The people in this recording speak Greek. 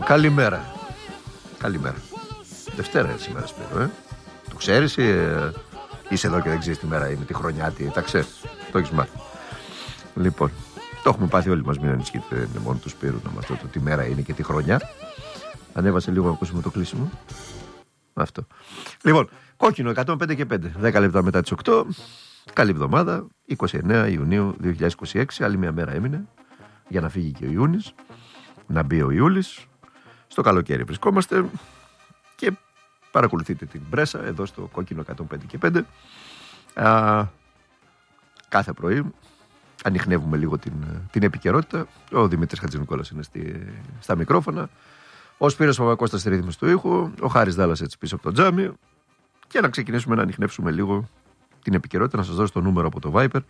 Καλημέρα. Καλημέρα. Δευτέρα σήμερα, Σπύρο, Το ξέρεις ή είσαι εδώ και δεν ξέρεις τι μέρα είναι, τη χρονιάτη, τα ξέρεις, το έχεις μάθει. Λοιπόν, το έχουμε πάθει όλοι μας, μην ανησυχείτε μόνο του Σπύρου να μας το τι μέρα είναι και τι χρονιά. Ανέβασε λίγο να ακούσουμε το κλείσιμο. Αυτό. Λοιπόν, κόκκινο 105 και 5, 10 λεπτά μετά τις 8. Καλή εβδομάδα, 29 Ιουνίου 2026. Άλλη μια μέρα έμεινε για να φύγει και ο Ιούνις, να μπει ο Ιούλης. Στο καλοκαίρι βρισκόμαστε και παρακολουθείτε την πρέσα εδώ στο κόκκινο 105 και 5. Κάθε πρωί ανιχνεύουμε λίγο την επικαιρότητα. Ο Δημήτρης Χατζηνικόλας είναι στα μικρόφωνα. Ο Σπύρος Παπακώστας στη ρύθμιση του ήχου. Ο Χάρης Δάλλας έτσι πίσω από το τζάμι. Και να ξεκινήσουμε να ανιχνεύσουμε λίγο την επικαιρότητα. Να σας δώσω το νούμερο από το Viper